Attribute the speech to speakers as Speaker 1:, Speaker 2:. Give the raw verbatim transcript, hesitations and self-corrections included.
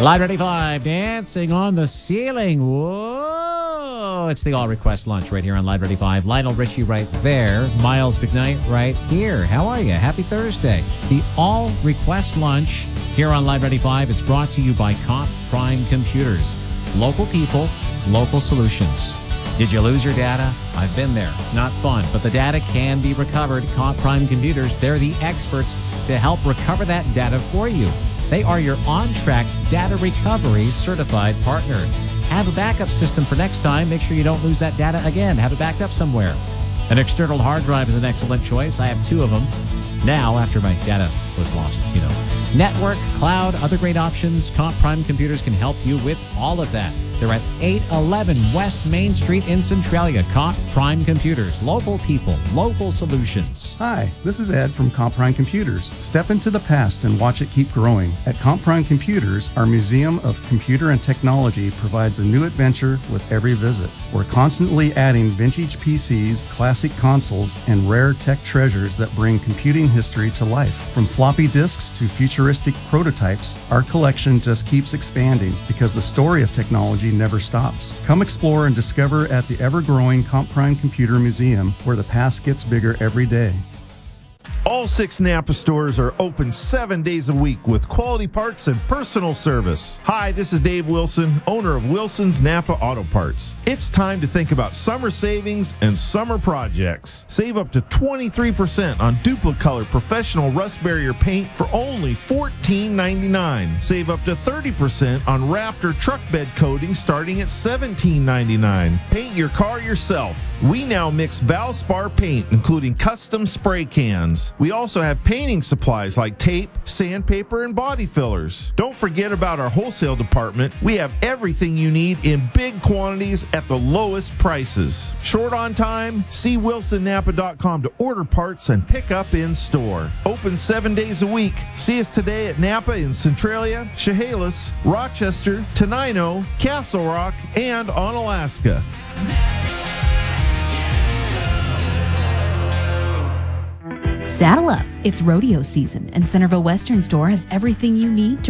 Speaker 1: Live Ready five, dancing on the ceiling. Whoa! It's the All Request Lunch right here on Live Ready five. Lionel Richie right there. Miles McKnight right here. How are you? Happy Thursday. The All Request Lunch here on Live Ready five. It's brought to you by Comp Prime Computers. Local people, local solutions. Did you lose your data? I've been there. It's not fun, but the data can be recovered. Comp Prime Computers, they're the experts to help recover that data for you. They are your on-track data recovery certified partner. Have a backup system for next time. Make sure you don't lose that data again. Have it backed up somewhere. An external hard drive is an excellent choice. I have two of them now after my data was lost, you know. Network, cloud, other great options. Comp Prime Computers can help you with all of that. They're at eight eleven West Main Street in Centralia. Comp Prime Computers. Local people, local solutions.
Speaker 2: Hi, this is Ed from Comp Prime Computers. Step into the past and watch it keep growing. At Comp Prime Computers, our Museum of Computer and Technology provides a new adventure with every visit. We're constantly adding vintage P Cs, classic consoles, and rare tech treasures that bring computing history to life. From floppy disks to futuristic prototypes, our collection just keeps expanding because the story of technology never stops. Come explore and discover at the ever-growing Comp Prime Computer Museum, where the past gets bigger every day.
Speaker 3: All six Napa stores are open seven days a week with quality parts and personal service. Hi, this is Dave Wilson, owner of Wilson's Napa Auto Parts. It's time to think about summer savings and summer projects. Save up to twenty-three percent on Duplicolor professional rust barrier paint for only fourteen ninety-nine. Save up to thirty percent on Raptor truck bed coating starting at seventeen ninety-nine. Paint your car yourself. We now mix Valspar paint, including custom spray cans. We also have painting supplies like tape, sandpaper, and body fillers. Don't forget about our wholesale department. We have everything you need in big quantities at the lowest prices. Short on time? See wilson napa dot com to order parts and pick up in store. Open seven days a week. See us today at Napa in Centralia, Chehalis, Rochester, Tenino, Castle Rock, and on Alaska.
Speaker 4: Saddle up. It's rodeo season, and Centerville Western Store has everything you need to